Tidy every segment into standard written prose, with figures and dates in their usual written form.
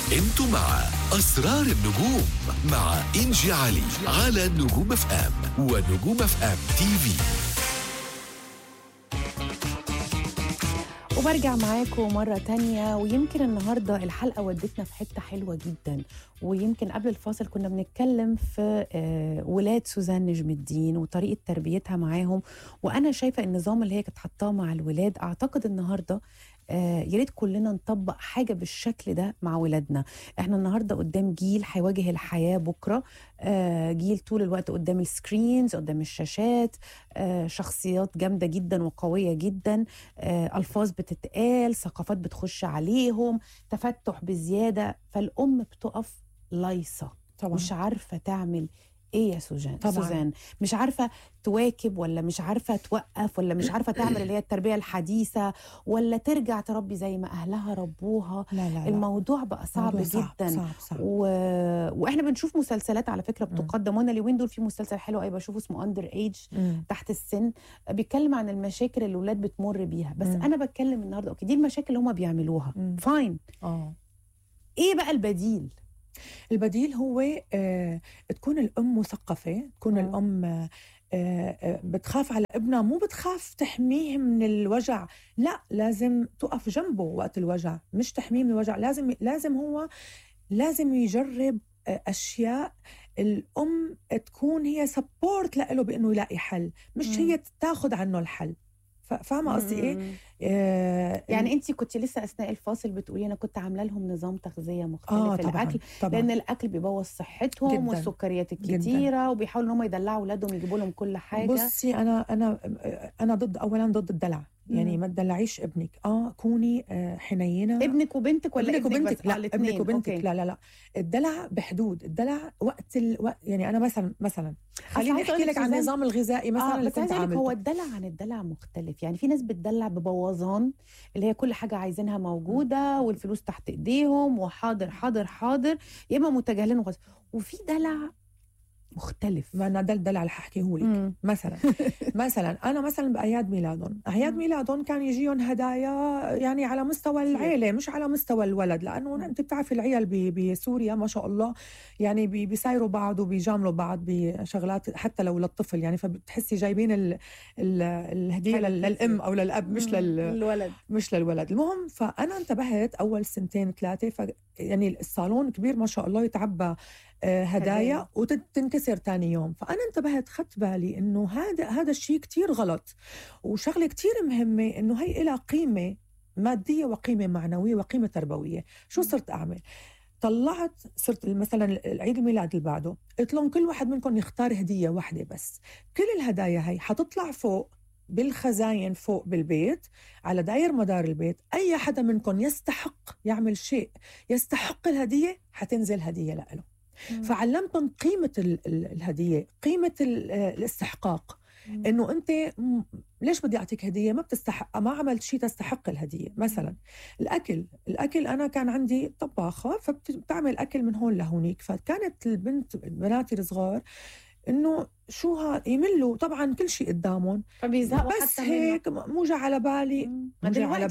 انتوا مع أسرار النجوم مع إنجي علي على نجوم اف ام ونجوم اف ام تي في. وبرجع معاكم مرة تانية، ويمكن النهاردة الحلقة ودتنا في حتة حلوة جدا. ويمكن قبل الفاصل كنا بنتكلم في ولاد سوزان نجم الدين وطريقة تربيتها معاهم، وأنا شايفة النظام اللي هي كانت حطاه مع الولاد. أعتقد النهاردة ياريت كلنا نطبق حاجة بالشكل ده مع ولادنا. احنا النهاردة قدام جيل هيواجه الحياة بكرة، جيل طول الوقت قدام السكرينز، قدام الشاشات، شخصيات جامدة جدا وقوية جدا، ألفاظ بتتقال، ثقافات بتخش عليهم، تفتح بزيادة. فالأم بتقف لايصة، طبعا. مش عارفة تعمل ايه يا سوزان. طبعاً. سوزان مش عارفة تواكب، ولا مش عارفة توقف، ولا مش عارفة تعمل اللي هي التربية الحديثة، ولا ترجع تربي زي ما أهلها ربوها. لا. الموضوع بقى صعب جدا. صعب. واحنا بنشوف مسلسلات على فكرة بتقدم، وانا اليومين دول في مسلسل حلو قوي بشوفه اسمه اندر ايج، تحت السن، بيتكلم عن المشاكل اللي الولاد بتمر بيها. بس انا بتكلم النهارده اوكي، دي المشاكل اللي هم بيعملوها، فاين. ايه بقى البديل؟ البديل هو تكون الأم مثقفة، تكون الأم بتخاف على ابنها، مو بتخاف تحميه من الوجع، لا، لازم تقف جنبه وقت الوجع، مش تحميه من الوجع. لازم يجرب أشياء. الأم تكون هي سبورت له بأنه يلاقي حل، مش هي تاخد عنه الحل. فاهمة قصدي إيه؟ يعني أنت كنت لسه أثناء الفاصل بتقولي أنا كنت عاملة لهم نظام تغذية مختلف في الأكل، لأن الأكل بيبوظ صحتهم جداً، والسكريات الكتيرة، وبيحاولوا إن هم يدلعوا أولادهم، يجيبوا لهم كل حاجة. بصي أنا ضد الدلع. يعني ما تدلعيش ابنك. كوني حنينه. ابنك وبنتك ولا ابنك وبنتك؟ لا، ابنك وبنتك. أوكي. لا الدلع بحدود. الدلع وقت يعني انا مثلا خليني احكي لك عن النظام الغذائي مثلا اللي كنت عاملته. هو الدلع عن الدلع مختلف. يعني في ناس بتدلع ببوظان، اللي هي كل حاجه عايزينها موجوده والفلوس تحت ايديهم وحاضر حاضر حاضر، يا اما متجاهلين وفي دلع مختلف. ما انا ده الدلع اللي هحكيه لك. مثلا انا مثلا باعياد ميلادهم كان يجيهم هدايا، يعني على مستوى العيله مش على مستوى الولد، لانه انت بتعرفي العيال بسوريا ما شاء الله، يعني بيسايروا بعض وبيجاملوا بعض بشغلات حتى لو للطفل، يعني فبتحسي جايبين الهديه للام او للاب، مش للولد. المهم فانا انتبهت اول 2-3 يعني الصالون كبير ما شاء الله، يتعبى هدايا وتنكسر تاني يوم. فأنا انتبهت، خدت بالي إنه هذا الشيء كتير غلط. وشغلة كتير مهمة إنه هي إلها قيمة مادية وقيمة معنوية وقيمة تربوية. شو صرت أعمل؟ صرت مثلا العيد الميلاد اللي بعده قلت لهم كل واحد منكم يختار هدية واحدة بس. كل الهدايا هي حتطلع فوق بالخزاين فوق بالبيت على داير مدار البيت. أي حدا منكم يستحق يعمل شيء يستحق الهدية، حتنزل هدية له. فعلمتهم قيمة الهدية، قيمة الاستحقاق. إنه أنت ليش بدي أعطيك هدية ما بتستحق، ما عملت شيء تستحق الهدية. مثلا الأكل أنا كان عندي طباخة فبتعمل أكل من هون لهونيك، فكانت بناتي الصغار إنه شو يملوا طبعا كل شيء قدامهم، بس هيك مو جا على بالي. مو جا على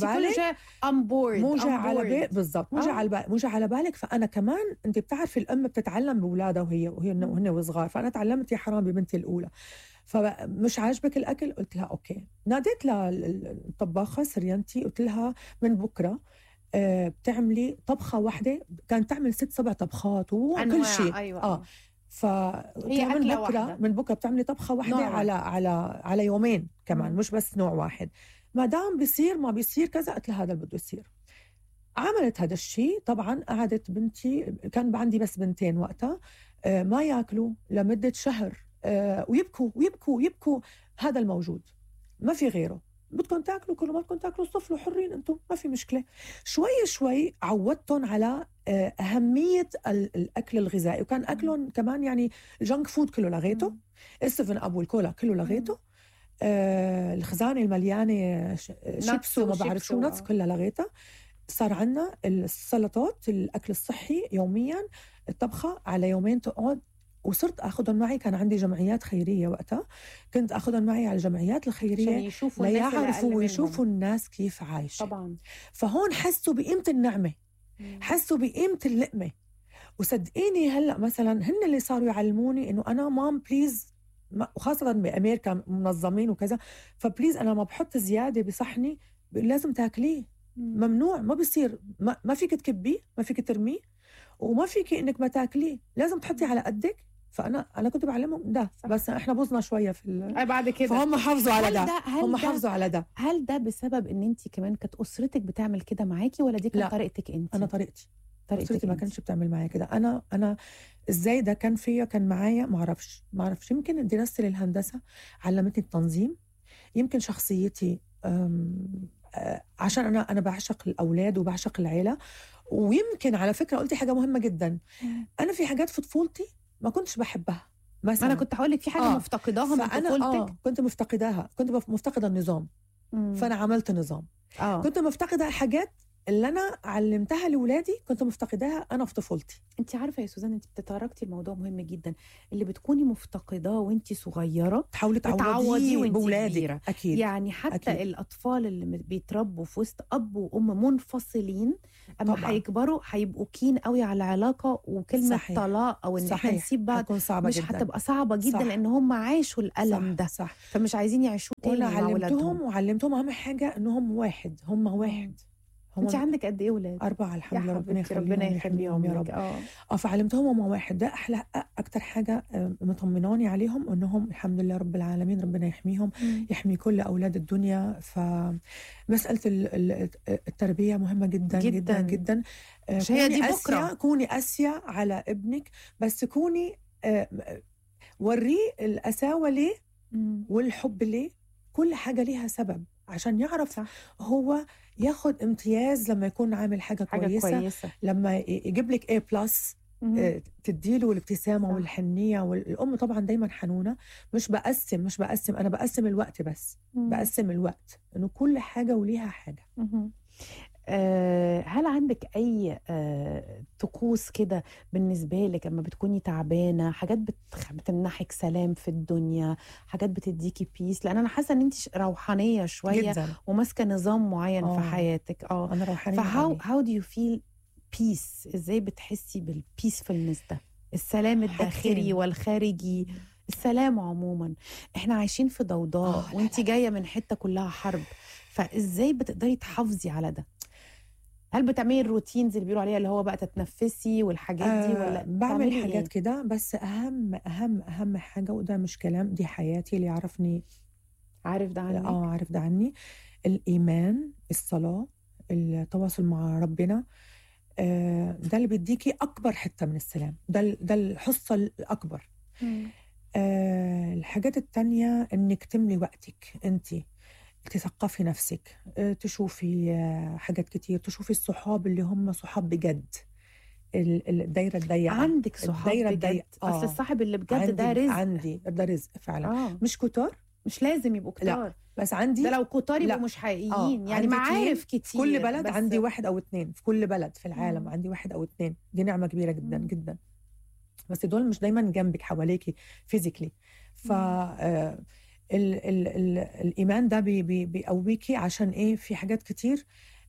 بالك. فأنا كمان أنت بتعرفي الأم بتتعلم بأولادها وهن وصغار. فأنا تعلمت يا حرام ببنتي الأولى. فمش عاجبك الأكل؟ قلت لها أوكي. ناديت للطباخة سريانتي قلت لها من بكرة بتعملي طبخة واحدة. كانت تعمل 6-7 طبخات وكل شيء. أيوة. هي من بكرة بتعملي طبخة واحدة على يومين كمان، مش بس نوع واحد. ما دام بيصير ما بيصير كذا. قلت لها هذا اللي بده يصير. عملت هذا الشيء. طبعا قعدت بنتي، كان عندي بس بنتين وقتها، ما ياكلوا لمدة شهر، ويبكوا. هذا الموجود، ما في غيره. بدكم تاكلوا كلوا، ما بدكم تاكلوا صفلوا، حرين انتم، ما في مشكلة. شوي عودتهم على أهمية الأكل الغذائي. وكان أكلهم كمان يعني الجنك فود كله لغيته، السفن أب والكولا كله لغيته، الخزانة المليانة شيبس وما بعرف شو نتس كلها لغيتها. صار عنا السلطات، الأكل الصحي يوميا، الطبخة على يومين تقعد. وصرت أخذهم معي، كان عندي جمعيات خيرية وقتها، كنت أخذهم معي على الجمعيات الخيرية ليعرفوا ويشوفوا الناس كيف عايشة. طبعا. فهون حسوا بقيمة النعمة. حسوا بقيمة اللقمة. وصدقيني هلأ مثلا هن اللي صاروا يعلموني إنه أنا مام بليز، وخاصة بأمريكا منظمين وكذا، فبليز أنا ما بحط زيادة بصحني لازم تاكليه، ممنوع، ما بصير، ما فيك تكبيه، ما فيك ترميه، وما فيك إنك ما تاكليه، لازم تحطي على قدك. فأنا كنت بعلمهم ده، بس إحنا بوظنا شوية في بعد كده فهم حافظوا على ده، هم ده حافظوا على ده. هل ده بسبب ان انت كمان كانت اسرتك بتعمل كده معاكي، ولا دي كانت لا، طريقتك انت؟ أنا طريقتي طريقتك ما انت. كانش بتعمل معايا كده. أنا إزاي ده كان فيا، كان معايا، ما أعرفش. يمكن دراستي للهندسة علمتني التنظيم، يمكن شخصيتي عشان أنا بعشق الأولاد وبعشق العيلة. ويمكن على فكرة قلتي حاجة مهمة جدا، أنا في حاجات في طفولتي ما كنتش بحبها مثلا. انا كنت هقول لك في حاجه مفتقداها من طفولتك. كنت مفتقداها، كنت مفتقدة النظام. فأنا عملت نظام. كنت مفتقدة حاجات اللي أنا علمتها لولادي، كنت مفتقداها أنا في طفولتي. أنت عارفة يا سوزان، أنت بتتركتي الموضوع مهم جدا، اللي بتكوني مفتقداه وأنت صغيرة تحاولي تعوضي وأنت بولادك. أكيد. يعني حتى أكيد. الأطفال اللي بيتربوا في وسط أب وأم منفصلين، أما هيكبروا هيبقوا كين قوي على العلاقة، وكلمة صحيح. طلاق أو إن إحنا نسيب بعض مش هتبقى صعبة جدا، لأن هم عاشوا الألم ده. صح. فمش عايزين يعيشوه تاني مع ولادهم. وعلمتهم أهم حاجة إنهم واحد، هم واحد. انت عندك قد ايه ولاد؟ 4 الحمد لله، ربنا يخليهم يا رب. فعلمتهم هم واحد، ده احلى اكتر حاجه مطمناني عليهم، انهم الحمد لله رب العالمين ربنا يحميهم، يحمي كل اولاد الدنيا. فمساله التربيه مهمه جدا جدا جدا, جداً. هي دي بكره. كوني قاسيه على ابنك، بس كوني وريه القساوه ليه والحب ليه، كل حاجه ليها سبب عشان يعرف. صح. هو ياخد امتياز لما يكون عامل حاجة كويسة. لما يجيب لك A+، تديله الابتسامة والحنية. والأم طبعا دايما حنونة. مش بقسم أنا بقسم الوقت بس. بقسم الوقت إنه كل حاجة وليها حاجة. هل عندك أي طقوس كده بالنسبة لك لما بتكوني تعبانة، حاجات بتمنحك سلام في الدنيا، حاجات بتديكي بيس؟ لأن أنا حاسة أن أنت روحانية شوية جداً. وماسكة نظام معين في حياتك. أنا روحانية. how do you feel peace؟ إزاي بتحسي بالبيسفulness ده، السلام الداخلي والخارجي، السلام عموما؟ إحنا عايشين في ضوضاء وانت جاية من حتة كلها حرب، فإزاي بتقدري تحافظي على ده؟ هل بتعملي الروتينز اللي بيقولوا عليها اللي هو بقى تتنفسي والحاجات دي، ولا بعمل حاجات كده؟ بس أهم حاجة، وده مش كلام، دي حياتي، اللي يعرفني عارف ده عني. عارف ده عني. الإيمان، الصلاة، التواصل مع ربنا، ده اللي بيديكي أكبر حتة من السلام، ده الحصة الأكبر. الحاجات التانية إنك تملي وقتك أنتي، تثقفي نفسك، تشوفي حاجات كتير، تشوفي الصحاب اللي هم صحاب بجد، الدايرة الضيقة. عندك صحاب بجد؟ أصل الصاحب اللي بجد ده رزق. عندي ده رزق فعلا. مش كتار، مش لازم يبقوا كتار. لا. بس عندي ده لو كتار يبقوا مش حقيقيين. يعني معارف كتير في كل بلد. عندي 1 أو 2 في كل بلد في العالم. عندي 1 أو 2. دي نعمة كبيرة جدا جدا. بس دول مش دايما جنبك حواليكي فيزيكلي. الإيمان ده بيقويكي عشان إيه؟ في حاجات كتير.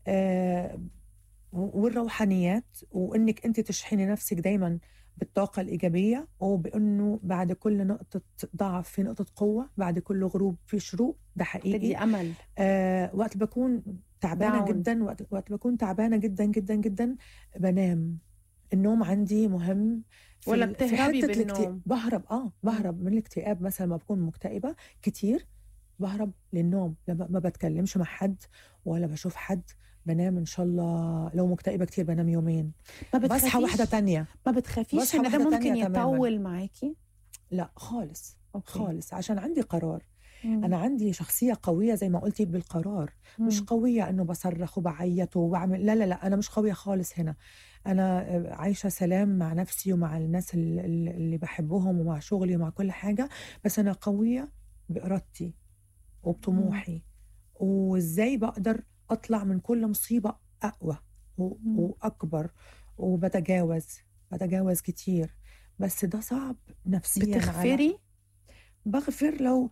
والروحانيات، وإنك أنت تشحني نفسك دايما بالطاقة الإيجابية، وبأنه بعد كل نقطة ضعف في نقطة قوة، بعد كل غروب في شروق. ده حقيقي. دي أمل. وقت بكون تعبانة جدا، وقت بكون تعبانة جدا جدا جدا، بنام. النوم عندي مهم. ولا بتهربي بالنوم؟ بهرب من الاكتئاب. مثلا ما بكون مكتئبة كتير، بهرب للنوم. ما بتكلمش مع حد ولا بشوف حد، بنام إن شاء الله. لو مكتئبة كتير بنام 2 يومين، بصحى واحدة تانية. ما بتخافيش إن ده ممكن يطول معاكي؟ لا خالص. خالص، عشان عندي قرار. أنا عندي شخصية قوية زي ما قلتي بالقرار. مش قوية إنه بصرخ وبعيط وبعمل، لا، أنا مش قوية خالص هنا. أنا عايشة سلام مع نفسي ومع الناس اللي بحبهم ومع شغلي ومع كل حاجة. بس أنا قوية بإرادتي وبطموحي، وإزاي بقدر أطلع من كل مصيبة أقوى وأكبر، وبتجاوز كتير. بس ده صعب نفسيا. بتغفري؟ بغفر لو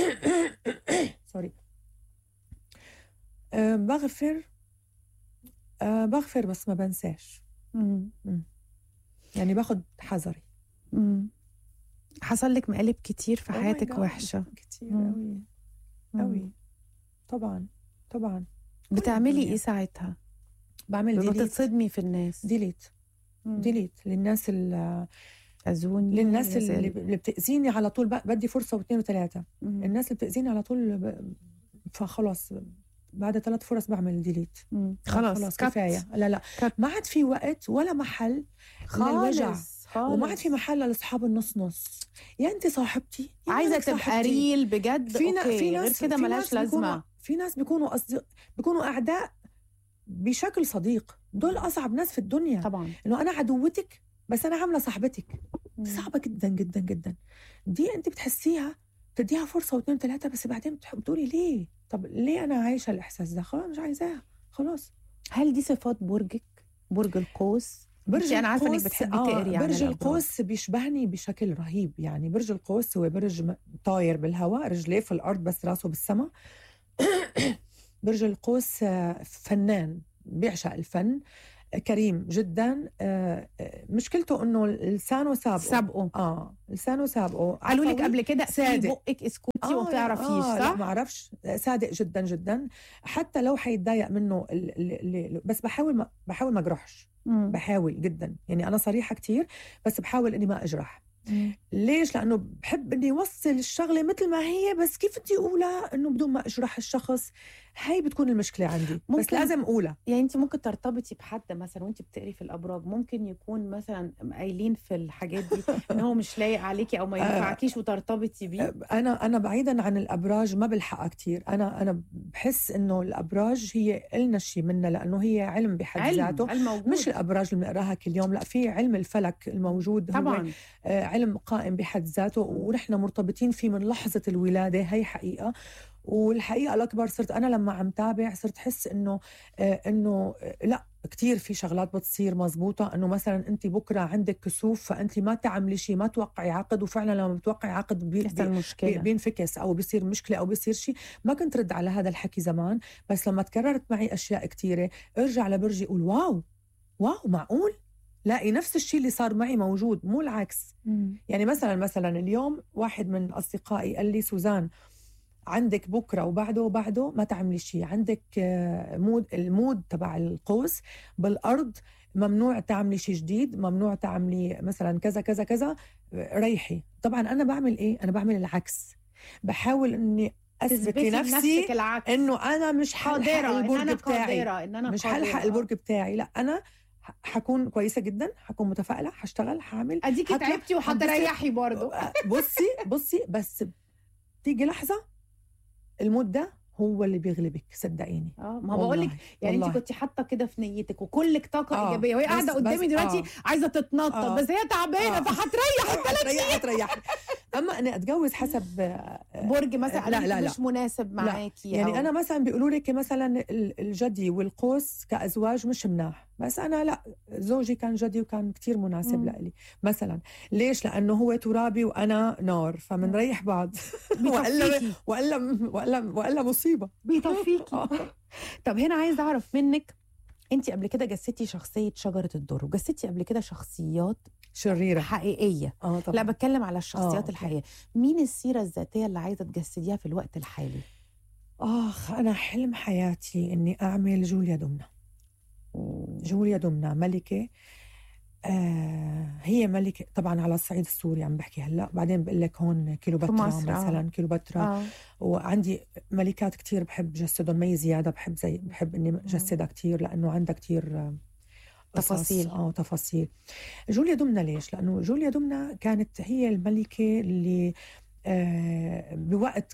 سوري. بغفر بغفر بس ما بنساش. يعني باخد حذري. حصل لك مقالب كتير في حياتك وحشة؟ كتير قوي قوي. طبعا. بتعملي ايه ساعتها؟ بعمل ديليت. بتتصدمي في الناس؟ ديليت للناس أزوني، للناس اللي بتأذيني على طول. بدي فرصة واثنين وثلاثة. الناس اللي بتأذيني على طول فخلاص بعد 3 فرص بعمل ديليت. خلاص كفاية. لا ما عاد في وقت ولا محل للوجع، وما عاد في محل لأصحاب النص نص. يا أنت صاحبتي يا عايزة تبقى ريل بجد. في ناس غير كده ملاش لازمة. في ناس بيكونوا أعداء بشكل صديق. دول أصعب ناس في الدنيا طبعا. إنه أنا عدوتك بس أنا عاملة صاحبتك. صعبة جدا جدا جدا. دي أنت بتحسيها، تديها فرصة واثنين وثلاثة، بس بعدين بتقولي ليه؟ طب ليه أنا عايشة الإحساس ده؟ خلاص مش عايزاها خلاص. هل دي صفات برجك؟ برج القوس؟ أنا عارفة إنك بتحبي تقري عن برج القوس بيشبهني بشكل رهيب. يعني برج القوس هو برج طاير بالهواء، رجليه في الأرض بس راسه بالسماء. برج القوس فنان، بيعشق الفن، كريم جدا. مشكلته انه لسانه سابقه. لسانه سابقه. قالوا لك قبل كده صادق بقك اسكتي وما تعرفيش، صح؟ لا ما اعرفش. صادق جدا جدا. حتى لو حيتضايق منه بس بحاول ما اجرحش. بحاول جدا، يعني انا صريحه كتير بس بحاول اني ما اجرح. ليش؟ لأنه بحب إني أوصل الشغلة مثل ما هي، بس كيف بدي أقولها إنه بدون ما أجرح الشخص. هاي بتكون المشكلة عندي، بس لازم أقولها. يعني أنت ممكن ترتبطي بحد مثلا وأنت بتقري في الأبراج، ممكن يكون مثلا قايلين في الحاجات دي إن هو مش لايق عليكي أو ما ينفعكيش وترتبطي بيه. أنا بعيدا عن الأبراج ما بلحقها كتير. أنا بحس إنه الأبراج هي إلنا شيء منها، لأنه هي علم بحد ذاته. مش الأبراج اللي بنقراها كل يوم، لا، في علم الفلك الموجود طبعا. هو علم قائم بحد ذاته، ونحن مرتبطين فيه من لحظة الولادة. هي حقيقة. والحقيقة الأكبر صرت أنا لما عم تابع صرت حس إنه لا، كتير في شغلات بتصير مزبوطة. إنه مثلا أنت بكرة عندك كسوف، فأنت ما تعملي شيء، ما توقعي عقد، وفعلا لما بتوقعي عقد بينفكس أو بيصير مشكلة أو بيصير شيء. ما كنت رد على هذا الحكي زمان، بس لما تكررت معي أشياء كتيرة ارجع لبرجي أقول واو معقول لاقي نفس الشيء اللي صار معي موجود، مو العكس. يعني مثلا اليوم واحد من أصدقائي قال لي سوزان، عندك بكرة وبعده ما تعملي شيء. عندك المود تبع القوس بالأرض، ممنوع تعملي شيء جديد، ممنوع تعملي مثلا كذا كذا كذا، ريحي. طبعا أنا بعمل إيه؟ أنا بعمل العكس. بحاول إني أثبت لنفسي إنه أنا مش حلحق البرج بتاعي، مش حلحق البرج بتاعي. لا، أنا حكون كويسة جدا، حكون متفائلة، حشتغل، حعمل. أديكي تعبتي وحتريحي برضو. بصي بس تيجي لحظة المود ده هو اللي بيغلبك، صدقيني. ما بقولك يعني انت كنتي حاطه كده في نيتك وكلك طاقه ايجابيه، وهي قاعده قدامي دلوقتي عايزه تتنطط. بس هي تعبانه فهتريح. اما انا اتجوز حسب برج مثلا لا. مش مناسب معاكي. يعني انا مثلا بيقولوا لك مثلا الجدي والقوس كازواج مش مناح، بس انا لا، زوجي كان جدي وكان كتير مناسب لإلي مثلا. ليش؟ لانه هو ترابي وانا نار، فمنريح بعض. وإلا مصيبة بيطفيكي. طب هنا عايز أعرف منك، أنت قبل كده جسدتي شخصية شجرة الدر، وجسدتي قبل كده شخصيات شريرة حقيقية. لا، بتكلم على الشخصيات الحقيقية. مين السيرة الذاتية اللي عايزة تجسديها في الوقت الحالي؟ أنا حلم حياتي إني أعمل جوليا دومنا ملكة. هي ملكة طبعا على الصعيد السوري عم بحكي هلا، بعدين بقول لك هون كيلوباترا مثلا. كيلوباترا. وعندي ملكات كتير بحب جسدهم. مي زيادة بحب اني جسدها كتير، لانه عندها كتير تفاصيل. تفاصيل. جوليا دومنا ليش؟ لانه جوليا دومنا كانت هي الملكة اللي بوقت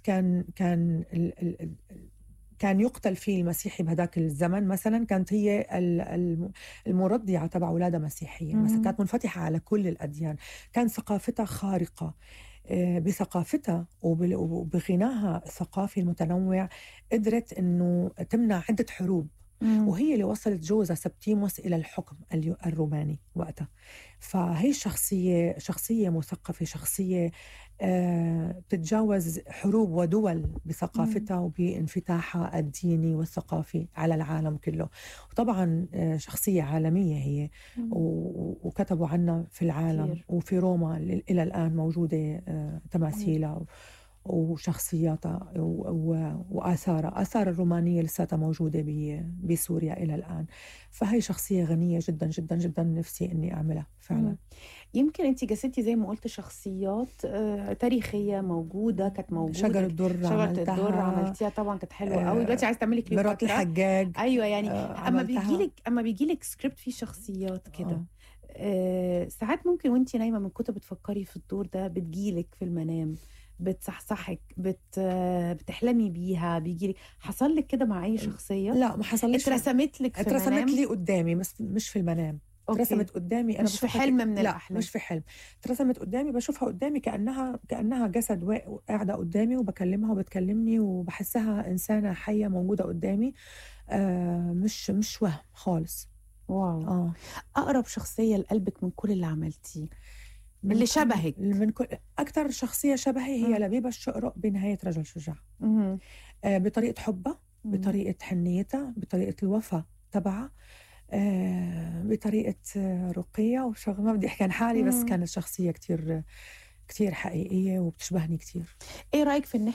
كان يقتل فيه المسيحي بهداك الزمن. مثلا كانت هي المرضعة تبع أولادها مسيحية. مثلا كانت منفتحة على كل الأديان. كان ثقافتها خارقة. بثقافتها وبغناها الثقافي المتنوع قدرت أنه تمنع عدة حروب وهي اللي وصلت جوزها سبتيموس إلى الحكم الروماني وقتها. فهي شخصية مثقفة، شخصية بتتجاوز حروب ودول بثقافتها وبانفتاحها الديني والثقافي على العالم كله. وطبعا شخصية عالمية هي، وكتبوا عنها في العالم كتير. وفي روما إلى الآن موجودة تماثيلها وشخصياتها وآثارها. آثار الرومانية لساتها موجودة بسوريا إلى الآن. فهي شخصية غنية جدا جدا جدا، نفسي إني أعملها فعلا. يمكن أنت جسدتي زي ما قلت شخصيات تاريخية موجودة، كانت موجودة. شجر الدر عملتيها طبعا، كانت حلوة قوي. دلوقتي عايز تعملي كليوباترا، مرات الحجاج. أيوة يعني أما بيجيلك سكريبت فيه شخصيات كده، ساعات ممكن وانتي نايمة من كتب بتفكري في الدور ده، بتجيلك في المنام، بتصحصحك، بتحلمي بيها، بيجيلك. حصل لك كده مع اي شخصيه؟ لا ما حصلش. اترسمت لك في المنام؟ اترسمت لي قدامي بس مش في المنام. اترسمت قدامي انا، مش في حلم من الاحلام. مش في حلم. اترسمت قدامي، بشوفها قدامي كانها جسد قاعده قدامي وبكلمها وبتكلمني وبحسها انسانه حيه موجوده قدامي. مش وهم خالص. واو. اقرب شخصيه لقلبك من كل اللي عملتيه، اللي شبهك، أكتر شخصية شبهي هي لبيبة الشقرق بنهاية رجل شجاع. بطريقة حبها، بطريقة حنيتها، بطريقة الوفاء تبعها، بطريقة رقية وشغل. ما بدي أحكي عن حالي، بس كانت شخصية كتير كتير حقيقية وبتشبهني كتير. إيه رأيك في إن